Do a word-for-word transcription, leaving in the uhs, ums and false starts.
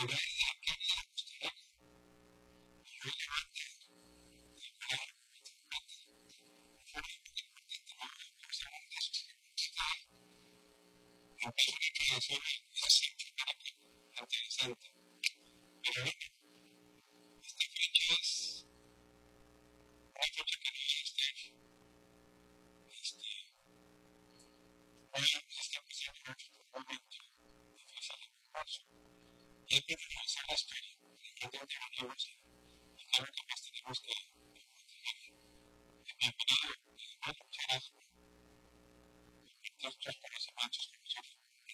Y hay que revisar la historia, hay que entender los libros y claro que pues tenemos que